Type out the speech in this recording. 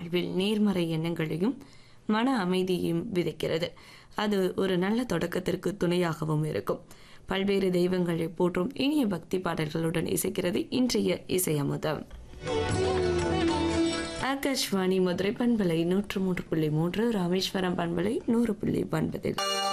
வாழ்வில் நேர்மறை எண்ணங்களையும் மன அமைதியையும் விதைக்கிறது. அது ஒரு நல்ல தொடக்கத்திற்கு துணையாகவும் இருக்கும். பல்வேறு தெய்வங்களை போற்றும் இனிய பக்தி பாடல்களுடன் இசைக்கிறது இன்றைய இசை அமுதம். ஆகாஷ்வாணி மதுரை பண்பலை 103.3, ராமேஸ்வரம் பண்பலை 100.9.